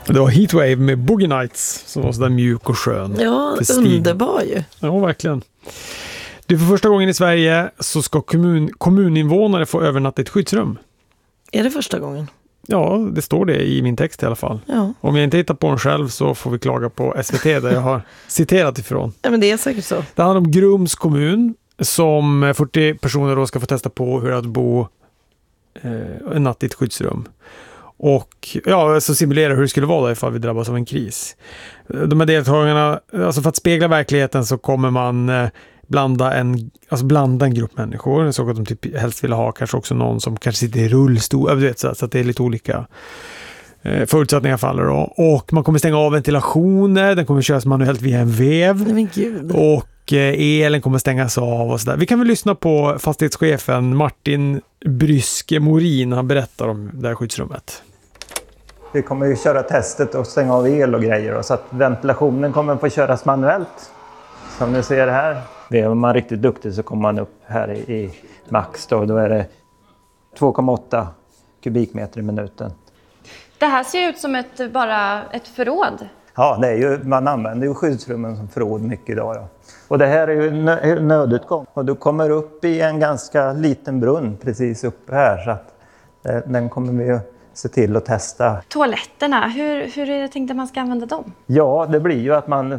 Det var Heatwave med Boogie Nights som var sådär mjuk och skön. Ja, underbar ju. Ja, verkligen. För första gången i Sverige så ska kommuninvånare få övernatta i ett skyddsrum. Är det första gången? Ja, det står det i min text i alla fall. Ja. Om jag inte hittar på den själv så får vi klaga på SVT där jag har citerat ifrån. Ja, men det är säkert så. Det handlar om Grums kommun som 40 personer då ska få testa på hur att bo en natt i ett skyddsrum. Och ja, så simulera hur det skulle vara då ifall vi drabbas av en kris. De här deltagarna, alltså för att spegla verkligheten så kommer man blanda en grupp människor. Så att de typ helst vill ha kanske också någon som kanske sitter i rullstol. Du vet, så att det är lite olika förutsättningar faller då. Och man kommer stänga av ventilationer. Den kommer köras manuellt via en vev. Nej, men gud. Och elen kommer stängas av och sådär. Vi kan väl lyssna på fastighetschefen Martin Bryske Morin. Han berättar om det här skyddsrummet. Vi kommer ju köra testet och stänga av el och grejer. Så att ventilationen kommer få köras manuellt. Som ni ser här. Är man riktigt duktig så kommer man upp här i max. Då är det 2,8 kubikmeter i minuten. Det här ser ut som bara ett förråd. Ja, det är ju, man använder ju skyddsrummen som förråd mycket idag. Då. Och det här är ju en nödutgång. Och du kommer upp i en ganska liten brunn precis uppe här. Så att den kommer vi ju se till att testa. Toaletterna, hur är det tänkt att man ska använda dem? Ja, det blir ju att man